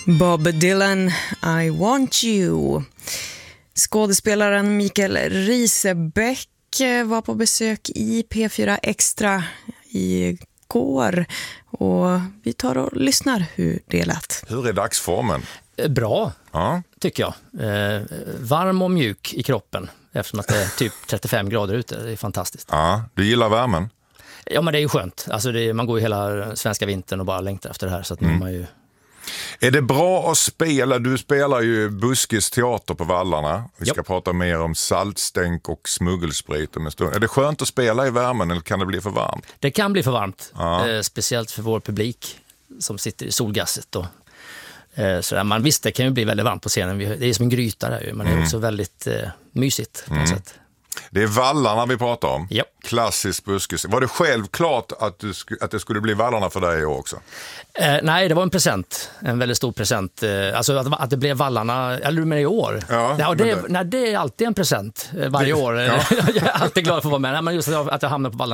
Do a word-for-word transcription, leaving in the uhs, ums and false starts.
Bob Dylan, I want you. Skådespelaren Mikael Risebeck var på besök i P fyra Extra igår och vi tar och lyssnar hur det lät. Hur är dagsformen? Bra, ja. tycker jag. Eh, varm och mjuk i kroppen eftersom att det är typ trettiofem grader ute. Det är fantastiskt. Ja, du gillar värmen? Ja, men det är ju skönt. Alltså det är, man går ju hela svenska vintern och bara längtar efter det här. Så att mm. man ju... Är det bra att spela? Du spelar ju Buskis teater på Vallarna. Vi ska jo. prata mer om saltstänk och smuggelsprit om en stund. Är det skönt att spela i värmen eller kan det bli för varmt? Det kan bli för varmt. Ja. Eh, speciellt för vår publik som sitter i solgasset då. Eh, så där, man visst, det kan ju bli väldigt varmt på scenen. Det är som en gryta där ju, men mm. det är också väldigt eh, mysigt på något mm. sätt. Det är Vallarna vi pratar om. Ja. Klassisk Buskis. Var det självklart att, du sk- att det skulle bli Vallarna för dig också? Eh, nej, det var en present. En väldigt stor present. Eh, alltså att, att det blev Vallarna, eller du menar i år? Ja, ja, det, det... Nej, det är alltid en present eh, varje år. Ja. Jag är alltid glad för att vara med. Nej, men just att jag, att jag hamnar på Vallarna